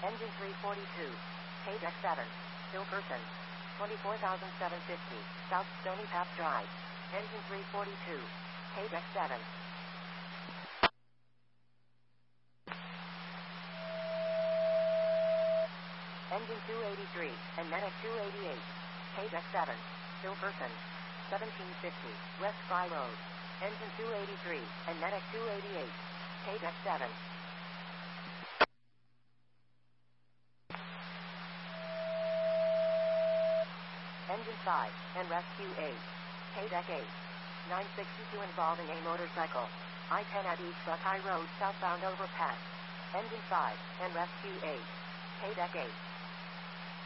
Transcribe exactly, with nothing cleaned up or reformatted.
Engine three forty-two. K deck seven. Still person. twenty-four thousand seven hundred fifty. South Stony Path Drive. Engine three forty-two. K deck seven. Engine two eighty-three, and Medic two eighty-eight. K deck seven. Still person. seventeen fifty, West Fry Road. Engine two eighty-three, and Medic two eighty-eight. K deck seven. Engine five, and Rescue eight. K deck eight. nine sixty-two involving a motorcycle. I ten at East Buckeye Road southbound overpass. Engine five, and Rescue eight. K deck eight.